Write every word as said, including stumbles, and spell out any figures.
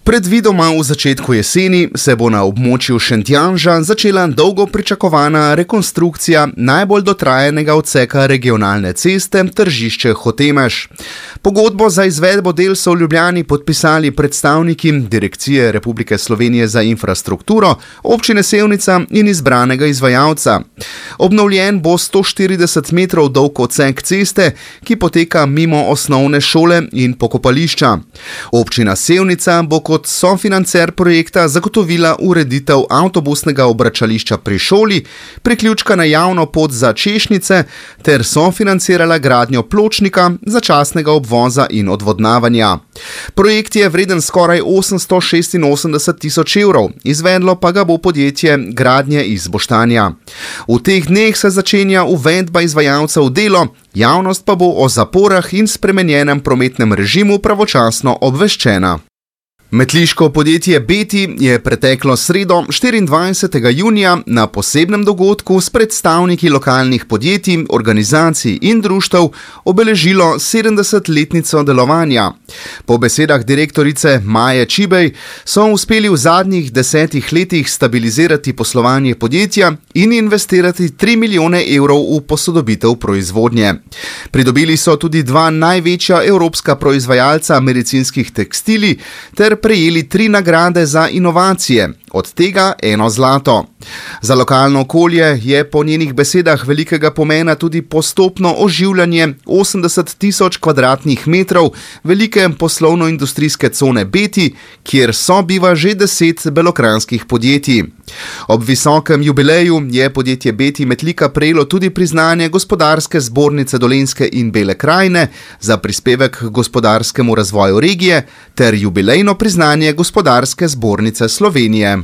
Predvidoma v začetku jeseni se bo na območju Šentjanža začela dolgo pričakovana rekonstrukcija najbolj dotrajanega odseka regionalne ceste Tržišče Hotemež. Pogodbo za izvedbo del so v Ljubljani podpisali predstavniki Direkcije Republike Slovenije za infrastrukturo, Občine Sevnica in izbranega izvajalca. Obnovljen bo sto štirideset metrov dolg odsek ceste, ki poteka mimo osnovne šole in pokopališča. Občina Sevnica bo kot sofinancer projekta zagotovila ureditev avtobusnega obračališča pri šoli, priključka na javno pot za Češnice ter sofinancirala gradnjo pločnika, začasnega obvoza in odvodnavanja. Projekt je vreden skoraj osemsto šestinosemdeset tisoč evrov, izvedlo pa ga bo podjetje Gradnje iz Boštanja. V teh dneh se začenja uvedba izvajalcev v delo, javnost pa bo o zaporah in spremenjenem prometnem režimu pravočasno obveščena. Metliško podjetje Beti je preteklo sredo štiriindvajsetega junija na posebnem dogodku s predstavniki lokalnih podjetij, organizacij in društev obeležilo sedemdesetletnico delovanja. Po besedah direktorice Maje Čibej so uspeli v zadnjih desetih letih stabilizirati poslovanje podjetja in investirati tri milijone evrov v posodobitev proizvodnje. Pridobili so tudi dva največja evropska proizvajalca medicinskih tekstili ter prejeli tri nagrade za inovacije, od tega eno zlato. Za lokalno okolje je po njenih besedah velikega pomena tudi postopno oživljanje osemdeset tisoč kvadratnih metrov velike poslovno-industrijske cone Beti, kjer sobiva že deset belokranjskih podjetij. Ob visokem jubileju je podjetje Beti Metlika prejelo tudi priznanje Gospodarske zbornice Dolenjske in Bele krajine za prispevek k gospodarskemu razvoju regije ter jubilejno priznanje Gospodarske zbornice Slovenije.